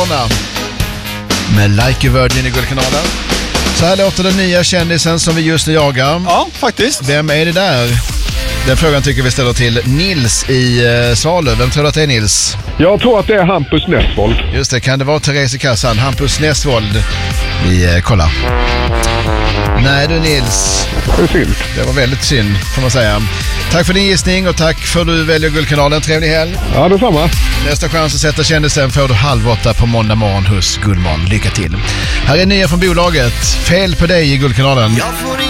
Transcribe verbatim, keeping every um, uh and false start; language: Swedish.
Med Like a Virgin i Guldkanalen. Så här låter den nya kändisen som vi just nu jagar. Ja, faktiskt. Vem är det där? Den frågan tycker vi ställer till Nils i uh, Svalöv. Vem tror du att det är, Nils? Jag tror att det är Hampus Nessvold. Just det, kan det vara Therese i kassan? Hampus Nessvold. Vi uh, kollar. Nej du, Nils. Det är synd. Det var väldigt synd, får man säga. Tack för din gissning och tack för att du väljer Guldkanalen. Trevlig helg. Ja, detsamma. Nästa chans att sätta kändisen får du halv åtta på måndag morgon hos Guldmorgon. Lycka till. Här är nya från bolaget. Fel på dig i Guldkanalen.